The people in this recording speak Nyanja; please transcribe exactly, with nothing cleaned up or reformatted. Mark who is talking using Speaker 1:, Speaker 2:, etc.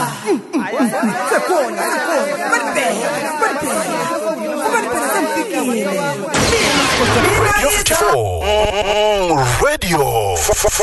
Speaker 1: Sekhona, sekhona. Balibheke, balibheke. Balibheke semfikile.
Speaker 2: Radio fifty-four. Radio